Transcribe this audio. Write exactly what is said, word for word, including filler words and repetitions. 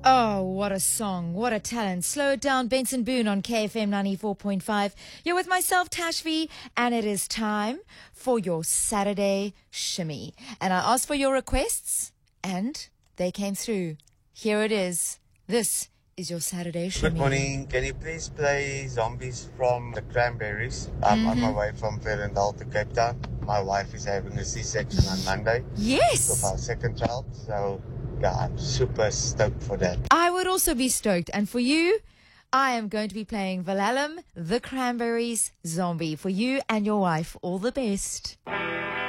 Oh, what a song. What a talent. Slow it down, Benson Boone on K F M ninety-four point five. You're with myself, Tashvi, and it is time for your Saturday shimmy. And I asked for your requests, and they came through. Here it is. This is your Saturday shimmy. Good morning. Can you please play Zombies from the Cranberries? I'm Mm-hmm. on my way from Verendal to Cape Town. My wife is having a C-section on Monday with Yes! our second child, so yeah, I'm super stoked for that. I would also be stoked. And for you, I am going to be playing Valalam, the Cranberries, Zombie. For you and your wife, all the best.